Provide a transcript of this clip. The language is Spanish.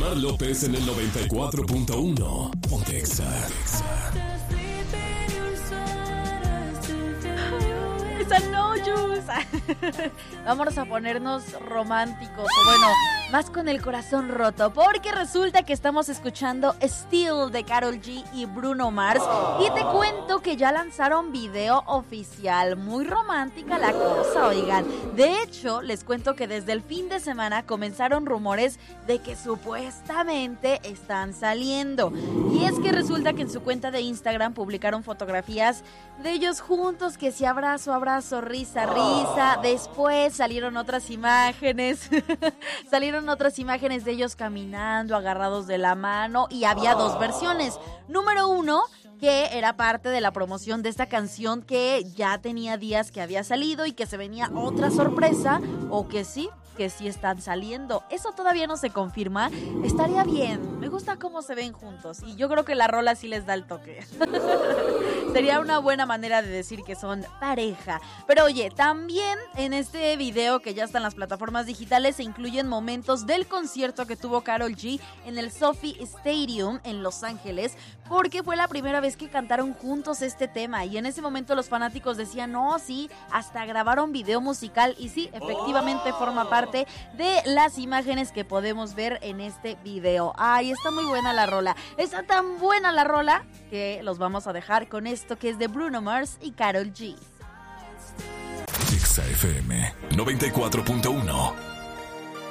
Omar López en el 94.1. Pontexa. Esa no, Jus. Vámonos a ponernos románticos, o bueno, más con el corazón roto, porque resulta que estamos escuchando Still de Karol G y Bruno Mars, y te cuento que ya lanzaron video oficial. Muy romántica la cosa, oigan. De hecho, les cuento que desde el fin de semana comenzaron rumores de que supuestamente están saliendo. Y es que resulta que en su cuenta de Instagram publicaron fotografías de ellos juntos, que si abrazo, risa, risa. Después salieron otras imágenes. Salieron otras imágenes de ellos caminando, agarrados de la mano, y había dos versiones. Número uno, que era parte de la promoción de esta canción que ya tenía días que había salido y que se venía otra sorpresa, o que sí están saliendo. Eso todavía no se confirma. Estaría bien. Me gusta cómo se ven juntos y yo creo que la rola sí les da el toque. Sería una buena manera de decir que son pareja. Pero oye, también en este video que ya está en las plataformas digitales se incluyen momentos del concierto que tuvo Karol G en el SoFi Stadium en Los Ángeles, porque fue la primera vez que cantaron juntos este tema, y en ese momento los fanáticos decían, no, sí, hasta grabaron video musical, y sí, efectivamente forma parte de las imágenes que podemos ver en este video. Ay, está muy buena la rola. Está tan buena la rola que los vamos a dejar con esto que es de Bruno Mars y Karol G. Exa FM 94.1.